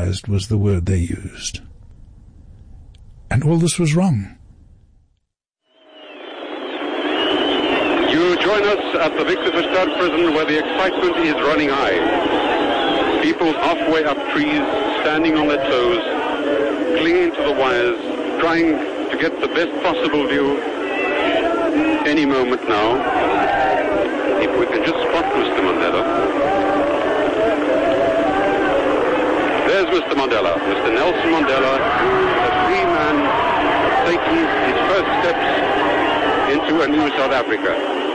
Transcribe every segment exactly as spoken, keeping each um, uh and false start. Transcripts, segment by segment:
realized was the word they used. And all this was wrong. You join us at the Victor Verster prison where the excitement is running high. People halfway up trees, standing on their toes, clinging to the wires, trying to get the best possible view. Any moment now, if we can just spot Mister Mandela. There's Mister Mandela, Mister Nelson Mandela, a free man taking his first steps into a new South Africa.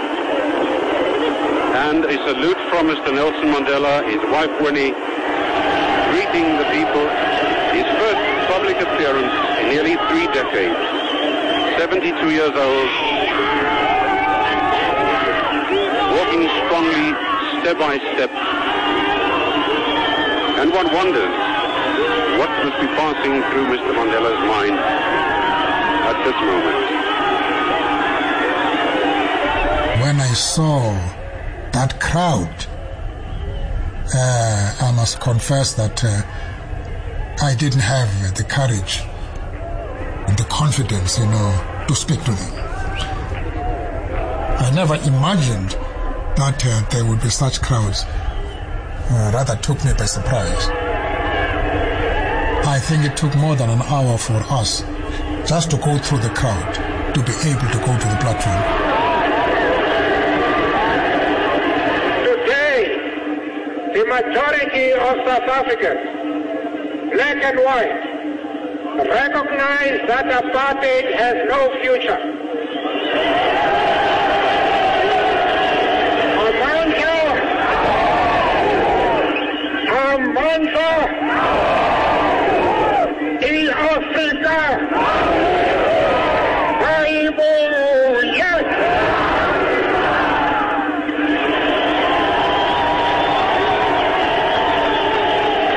And a salute from Mister Nelson Mandela, his wife Winnie, greeting the people, his first public appearance in nearly three decades. seventy-two years old, walking strongly, step by step. And one wonders what must be passing through Mister Mandela's mind at this moment. When I saw that crowd, uh, I must confess that uh, I didn't have the courage and the confidence, you know, to speak to them. I never imagined that uh, there would be such crowds. Uh, rather took me by surprise. I think it took more than an hour for us just to go through the crowd to be able to go to the platform. Today, the majority of South Africans, black and white, recognize that apartheid has no future. Amandla in Africa.